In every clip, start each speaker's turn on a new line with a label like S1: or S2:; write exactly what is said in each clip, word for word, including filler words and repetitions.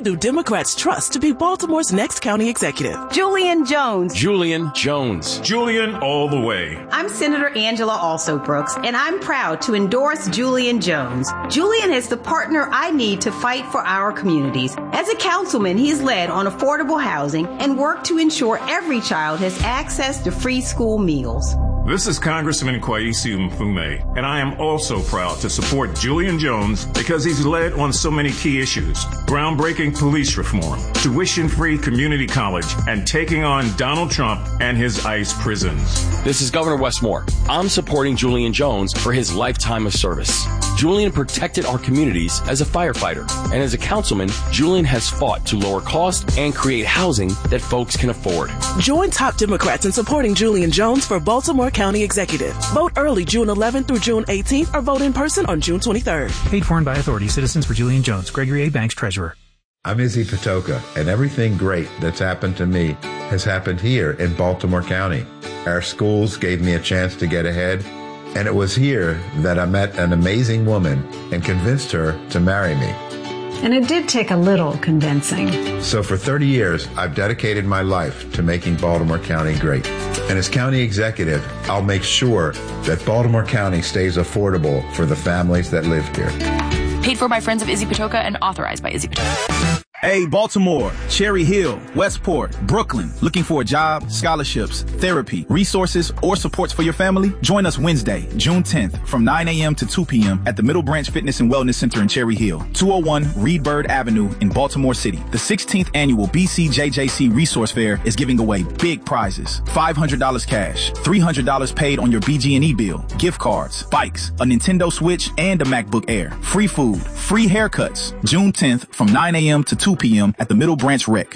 S1: do Democrats trust to be Baltimore's next county executive?
S2: Julian Jones.
S3: Julian Jones.
S4: Julian all the way.
S2: I'm Senator Angela Also Brooks, and I'm proud to endorse Julian Jones. Julian is the partner I need to fight for our communities. As a councilman, he's led on affordable housing and worked to ensure every child has access to free school meals.
S4: This is Congressman Kwesi Mfume, and I am also proud to support Julian Jones because he's led on so many key issues: groundbreaking police reform, tuition-free community college, and taking on Donald Trump and his ICE prisons.
S3: This is Governor Wes Moore. I'm supporting Julian Jones for his lifetime of service. Julian protected our communities as a firefighter, and as a councilman, Julian has fought to lower costs and create housing that folks can afford.
S1: Join top Democrats in supporting Julian Jones for Baltimore County Executive. Vote early June eleventh through June eighteenth or vote in person on June twenty-third.
S5: Paid for and by authority. Citizens for Julian Jones. Gregory A. Banks, Treasurer.
S6: I'm Izzy Patoka, and everything great that's happened to me has happened here in Baltimore County. Our schools gave me a chance to get ahead, and it was here that I met an amazing woman and convinced her to marry me.
S7: And it did take a little convincing.
S6: So for thirty years, I've dedicated my life to making Baltimore County great. And as county executive, I'll make sure that Baltimore County stays affordable for the families that live here.
S8: Paid for by friends of Izzy Patoka and authorized by Izzy Patoka.
S9: Hey, Baltimore, Cherry Hill, Westport, Brooklyn. Looking for a job, scholarships, therapy, resources, or supports for your family? Join us Wednesday, June tenth from nine a.m. to two p.m. at the Middle Branch Fitness and Wellness Center in Cherry Hill, two oh one Reed Bird Avenue in Baltimore City. The sixteenth annual B C J J C Resource Fair is giving away big prizes. five hundred dollars cash, three hundred dollars paid on your B G and E bill, gift cards, bikes, a Nintendo Switch, and a MacBook Air. Free food, free haircuts. June tenth from nine a.m. to two p.m. at the Middle Branch Rec.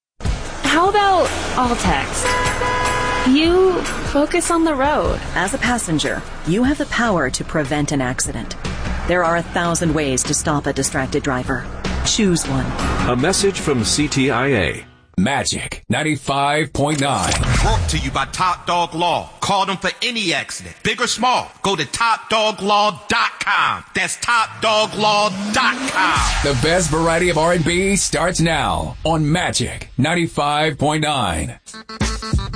S10: How about all text? You focus on the road.
S11: As a passenger, you have the power to prevent an accident. There are a thousand ways to stop a distracted driver. Choose one.
S12: A message from C T I A. Magic ninety-five point nine.
S13: Brought to you by Top Dog Law. Call them for any accident, big or small. Go to top dog law dot com. That's top dog law dot com.
S12: The best variety of R and B starts now on Magic ninety-five point nine.